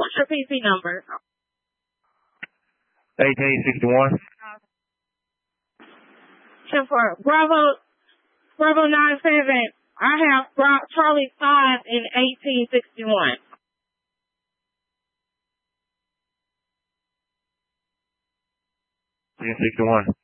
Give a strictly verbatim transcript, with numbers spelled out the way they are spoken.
What's your P C number? eighteen sixty-one. ten four. Bravo, Bravo nine seven. I have Bra- Charlie five in eighteen sixty-one. eighteen sixty-one.